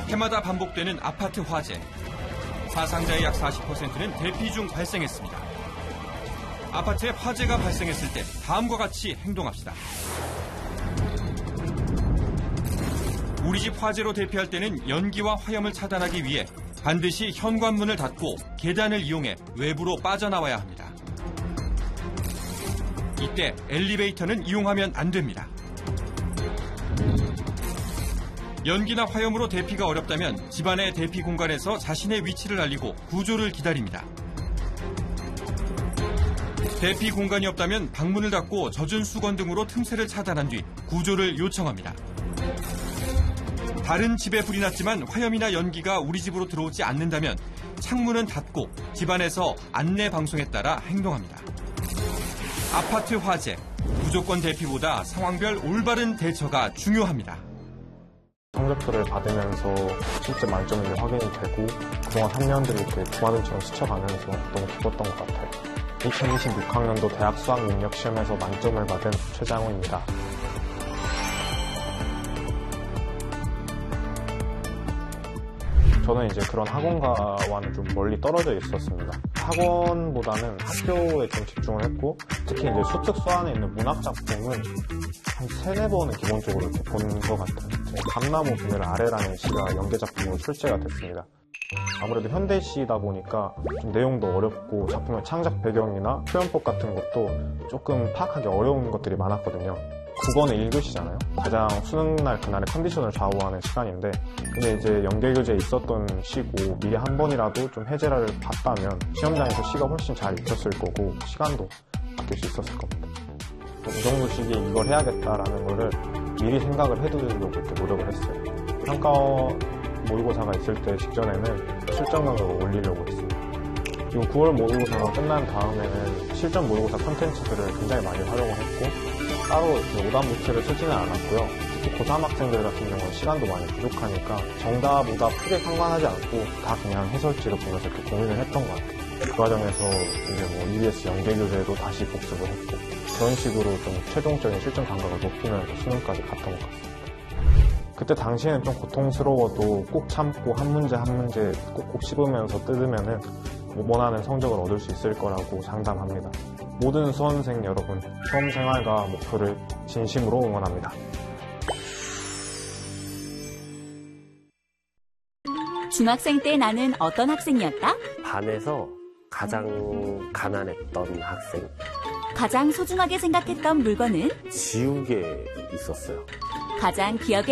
해마다 반복되는 아파트 화재. 사상자의 약 40%는 대피 중 발생했습니다. 아파트에 화재가 발생했을 때 다음과 같이 행동합시다. 우리 집 화재로 대피할 때는 연기와 화염을 차단하기 위해 반드시 현관문을 닫고 계단을 이용해 외부로 빠져나와야 합니다. 이때 엘리베이터는 이용하면 안 됩니다. 연기나 화염으로 대피가 어렵다면 집안의 대피 공간에서 자신의 위치를 알리고 구조를 기다립니다. 대피 공간이 없다면 방문을 닫고 젖은 수건 등으로 틈새를 차단한 뒤 구조를 요청합니다. 다른 집에 불이 났지만 화염이나 연기가 우리 집으로 들어오지 않는다면 창문은 닫고 집안에서 안내 방송에 따라 행동합니다. 아파트 화재, 무조건 대피보다 상황별 올바른 대처가 중요합니다. 성적표를 받으면서 실제 만점이 확인이 되고 그동안 3년들이 이렇게 부하들처럼 스쳐가면서 너무 기뻤던 것 같아요. 2026학년도 대학 수학 능력 시험에서 만점을 받은 최장우입니다. 저는 이제 그런 학원가와는 좀 멀리 떨어져 있었습니다. 학원보다는 학교에 좀 집중을 했고, 특히 이제 수특수 안에 있는 문학 작품은 한 3-4번은 기본적으로 이렇게 보는 것 같아요. 감나무 그늘 아래라는 시가 연계 작품으로 출제가 됐습니다. 아무래도 현대시다 보니까 좀 내용도 어렵고 작품의 창작 배경이나 표현법 같은 것도 조금 파악하기 어려운 것들이 많았거든요. 국어는 1교시잖아요. 가장 수능날 그날의 컨디션을 좌우하는 시간인데, 근데 이제 연계교재에 있었던 시고 미리 한 번이라도 좀 해제를 봤다면 시험장에서 시가 훨씬 잘 익혔을 거고 시간도 아낄 수 있었을 겁니다. 이 정도 시기에 이걸 해야겠다라는 거를 미리 생각을 해두려고 이렇게 노력을 했어요. 평가 모의고사가 있을 때 직전에는 실전강을 올리려고 했습니다. 지금 9월 모의고사가 끝난 다음에는 실전 모의고사 콘텐츠들을 굉장히 많이 활용을 했고, 따로 오답 노트를 쓰지는 않았고요. 특히 고3 학생들 같은 경우는 시간도 많이 부족하니까 정답, 오답 크게 상관하지 않고 다 그냥 해설지를 보면서 이렇게 고민을 했던 것 같아요. 그 과정에서 이제 EBS 연계교재도 다시 복습을 했고, 그런 식으로 좀 최종적인 실전 감각을 높이면서 수능까지 갔던 것 같습니다. 그때 당시에는 좀 고통스러워도 꼭 참고 한 문제 한 문제 꼭꼭 씹으면서 뜯으면은 원하는 성적을 얻을 수 있을 거라고 장담합니다. 모든 수험생 여러분, 수험생활과 목표를 진심으로 응원합니다. 중학생 때 나는 어떤 학생이었다? 반에서 가장 가난했던 학생. 가장 소중하게 생각했던 물건은? 지우개 있었어요. 가장 기억에